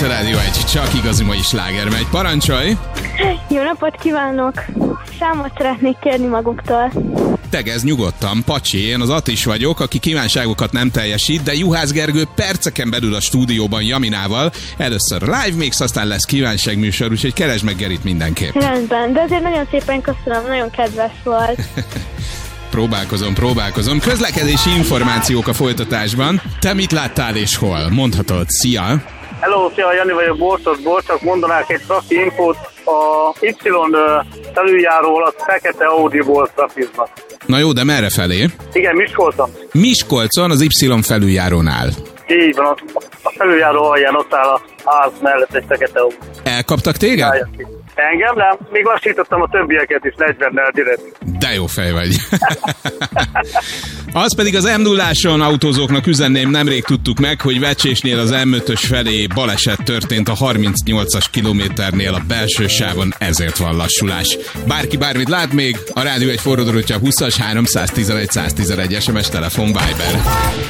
itt a Rádió 1, csak igazi mai sláger megy. Parancsolj! Jó napot kívánok! Számot szeretnék kérni maguktól. Tegezz nyugodtan, pacsi, én az Atis vagyok, aki kívánságokat nem teljesít, de Juhász Gergő perceken belül a stúdióban Jaminával. Először live mix, aztán lesz kívánságműsor, úgyhogy keresd meg Gerit mindenképp. Rendben, de azért nagyon szépen köszönöm, nagyon kedves volt. Próbálkozom. Közlekedési információk a folytatásban. Te mit láttál és hol? Mondhatod. Szia! Hello, szia, Jani vagyok, Borcosból, csak mondanák egy trafi infót. A Y felüljáróval a fekete Audi-ból trafiznak. Na jó, de merre felé? Igen, Miskolcon. Miskolcon, az Y felüljárónál. Így van, a felüljáró alján ott áll a ház mellett egy fekete Audi. Elkaptak téged? Engem nem, még lassítottam a többieket is 40-nel direkt. De jó fej vagy. Az pedig az M0-áson autózóknak üzenném, nemrég tudtuk meg, hogy Vecsésnél az M5-ös felé baleset történt a 38-as kilométernél a belső sávon, ezért van lassulás. Bárki bármit lát még, a Rádió egy forradórottya 20-as 311 111 SMS telefon Viber.